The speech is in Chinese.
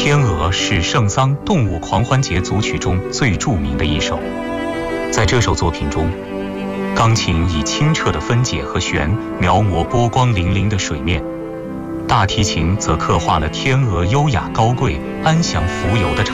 天鹅是圣桑动物狂欢节组曲中最著名的一首。在这首作品中，钢琴以清澈的分解和弦描摹波光粼粼的水面，大提琴则刻画了天鹅优雅高贵、安详浮游的场景。